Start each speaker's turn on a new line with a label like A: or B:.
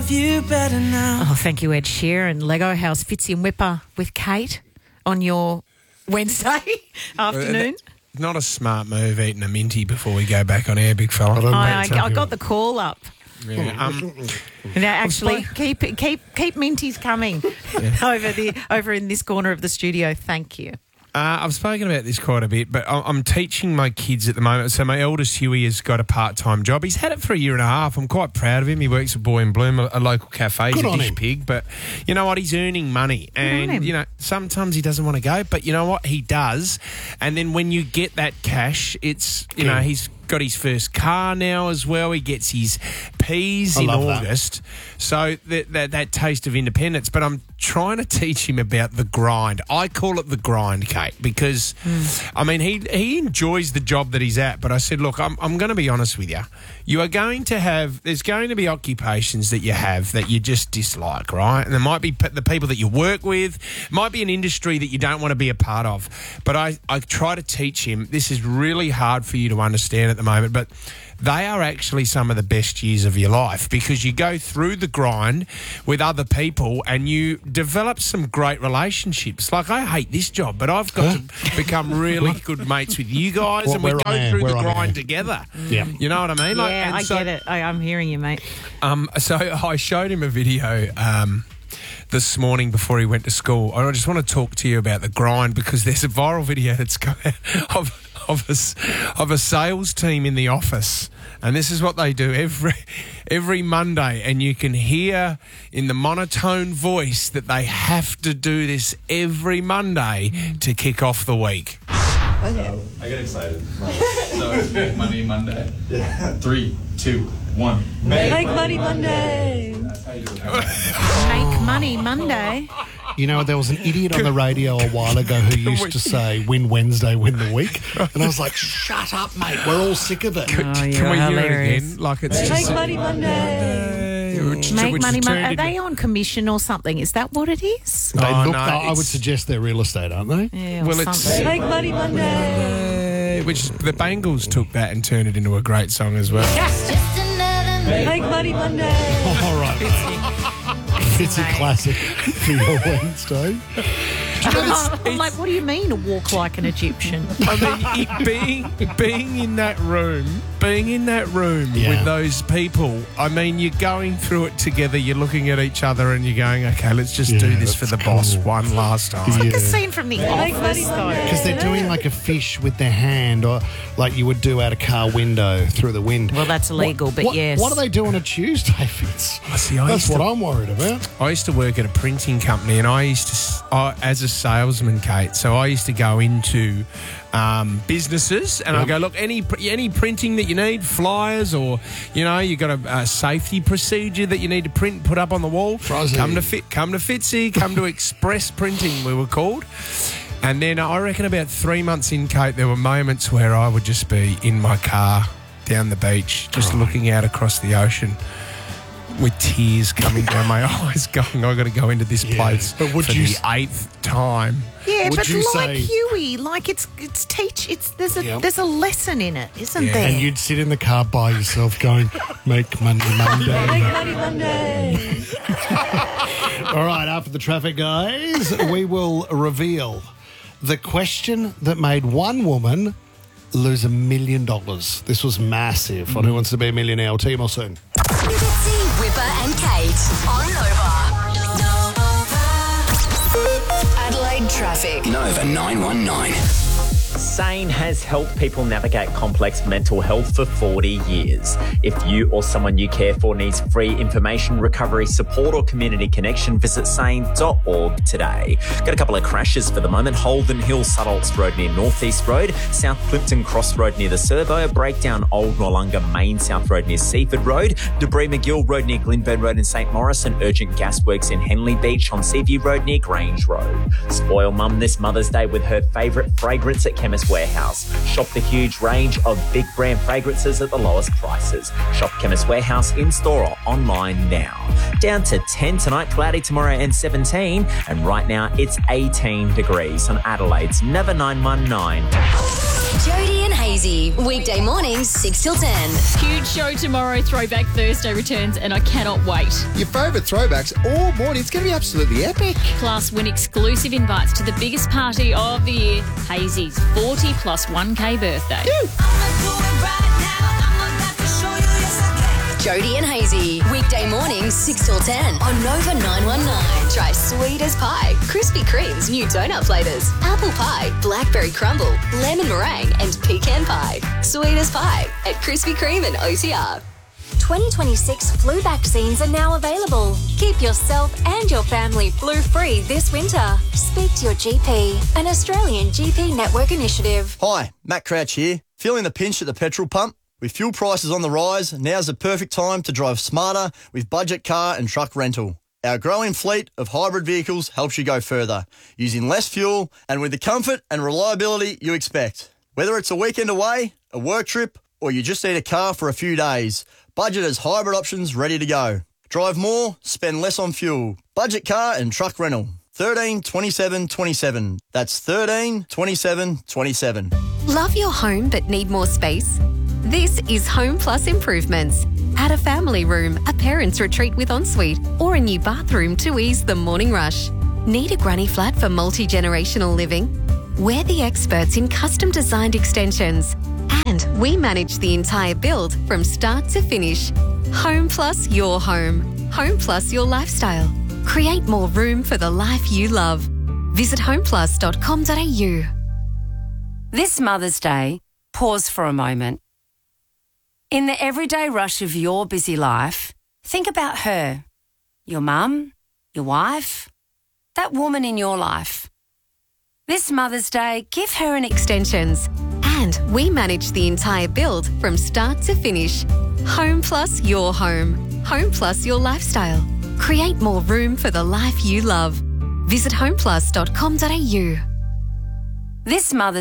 A: love you better now.
B: Oh, thank you, Ed Sheeran. Lego House, Fitzy and Whipper with Kate on your Wednesday afternoon.
C: Not a smart move eating a minty before we go back on air, big fella.
B: I got the call up.
C: Yeah,
B: Now, actually, keep minties coming over in this corner of the studio. Thank you.
C: I've spoken about this quite a bit, but I'm teaching my kids at the moment. So my eldest, Huey, has got a part-time job. He's had it for a year and a half. I'm quite proud of him. He works at Boy in Bloom, a local cafe. He's a dish pig. But you know what? He's earning money. And, you know, sometimes he doesn't want to go. But you know what? He does. And then when you get that cash, it's, you know, he's got his first car now as well. He gets his P's in August. So that taste of independence. But I'm trying to teach him about the grind. I call it the grind, Kate, because, I mean, he enjoys the job that he's at. But I said, look, I'm going to be honest with you. You are going to have, there's going to be occupations that you have that you just dislike, right? And there might be the people that you work with, might be an industry that you don't want to be a part of. But I try to teach him, this is really hard for you to understand at the moment, but they are actually some of the best years of your life because you go through the grind with other people and you develop some great relationships. Like, I hate this job, but I've got to become really good mates with you guys and we go through the grind together. Yeah. You know what I mean?
B: Like, yeah, I get it. I'm hearing you, mate. So I showed him a video this morning before he went to school. I just want to talk to you about the grind because there's a viral video that's come out of a sales team in the office, and this is what they do every Monday, and you can hear in the monotone voice that they have to do this every Monday to kick off the week.
D: So I get excited. So it's Make Money Monday. 3, 2, 1.
B: Make Money Monday.
D: That's how you do it.
B: Make Money Monday.
E: You know, there was an idiot on the radio a while ago who used to say, win Wednesday, win the week. And I was like, shut up, mate. We're all sick of it.
C: Can we hear it again? Like it's
B: Make Money Monday. Make Money Monday. Are they on commission or something? Is that what it is?
E: I would suggest they're real estate, aren't they?
B: Yeah,
C: well, it's
B: Make Money Monday.
C: Which the Bangles took that and turned it into a great song as well.
B: Make Money Monday.
E: All right. It's a classic for your Wednesday.
B: I'm like, what do you mean, a walk like an Egyptian?
C: I mean, being in that room with those people, I mean, you're going through it together, you're looking at each other and you're going, okay, let's just do this for the boss one last time.
B: It's like a scene from The Office, though.
E: Because they're doing like a fish with their hand, or like you would do out a car window through the wind.
B: Well, that's illegal, but yes.
E: What do they do on a Tuesday, Fitz? That's what I'm worried about.
C: I used to work at a printing company, and I used to, as a salesman, Kate, so I used to go into businesses and I go, look, any printing that you need, flyers, or you know, you got a safety procedure that you need to print and put up on the wall. Come to Fitzy, come to Express Printing, we were called. And then I reckon about 3 months in, Kate, there were moments where I would just be in my car down the beach, just looking out across the ocean, with tears coming down my eyes, going, I've got to go into this place for the 8th time.
B: Yeah, but like Huey, like there's a lesson in it, isn't there?
E: And you'd sit in the car by yourself going, Make Money Monday.
B: Make Money Monday.
E: All right, after the traffic, guys, we will reveal the question that made one woman lose $1 million. This was massive on Who Wants to Be a Millionaire. I'll tell you more soon.
F: Fitzy, Whipper and Kate on Nova. Adelaide traffic.
G: Nova 919.
H: SANE has helped people navigate complex mental health for 40 years. If you or someone you care for needs free information, recovery support or community connection, visit sane.org today. Got a couple of crashes for the moment. Holden Hill, Suddolts Road near North East Road, South Plimpton Cross Road near the Servo, a breakdown Old Noarlunga Main South Road near Seaford Road, Debris McGill Road near Glenburn Road in St Morris, and urgent gasworks in Henley Beach on Seaview Road near Grange Road. Spoil Mum this Mother's Day with her favourite fragrance at Chemist Warehouse. Shop the huge range of big brand fragrances at the lowest prices. Shop Chemist Warehouse in-store or online now. Down to 10 tonight, cloudy tomorrow and 17. And right now it's 18 degrees on Adelaide's Nova 919.
F: Jody and Hazy. Weekday mornings, 6 till 10.
A: Huge show tomorrow. Throwback Thursday returns, and I cannot wait.
G: Your favourite throwbacks all morning. It's going to be absolutely epic.
A: Plus, win exclusive invites to the biggest party of the year, Hazy's 40 plus 1K birthday.
F: Jody and Hazy. Weekday mornings, 6 till 10 on Nova 919. Try sweet as pie, Krispy Kreme's new donut flavours, apple pie, blackberry crumble, lemon meringue and pecan pie. Sweet as pie at Krispy Kreme and OTR.
I: 2026 flu vaccines are now available. Keep yourself and your family flu-free this winter. Speak to your GP, an Australian GP network initiative.
J: Hi, Matt Crouch here. Feeling the pinch at the petrol pump? With fuel prices on the rise, now's the perfect time to drive smarter with budget car and truck rental. Our growing fleet of hybrid vehicles helps you go further, using less fuel and with the comfort and reliability you expect. Whether it's a weekend away, a work trip, or you just need a car for a few days, Budget has hybrid options ready to go. Drive more, spend less on fuel. Budget car and truck rental. 13 27 27. That's 13 27 27.
K: Love your home but need more space? This is Home Plus Improvements. Add a family room, a parents' retreat with ensuite, or a new bathroom to ease the morning rush. Need a granny flat for multi-generational living? We're the experts in custom-designed extensions. And we manage the entire build from start to finish. Home Plus your home. Home Plus your lifestyle. Create more room for the life you love. Visit homeplus.com.au.
L: This Mother's Day, pause for a moment. In the everyday rush of your busy life, think about her. Your mum, your wife, that woman in your life. This Mother's Day, give her an
K: extensions. And we manage the entire build from start to finish. Home Plus your home. Home Plus your lifestyle. Create more room for the life you love. Visit homeplus.com.au.
L: This Mother's